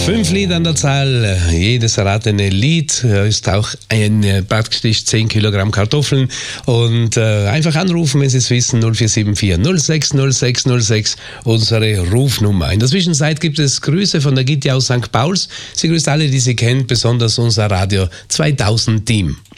5 Lieder an der Zahl. Jedes erratene Lied ist auch praktisch 10 Kilogramm Kartoffeln. Und einfach anrufen, wenn Sie es wissen, 0474 06 06 06, unsere Rufnummer. In der Zwischenzeit gibt es Grüße von der Gitti aus St. Pauls. Sie grüßt alle, die sie kennt, besonders unser Radio 2000 Team.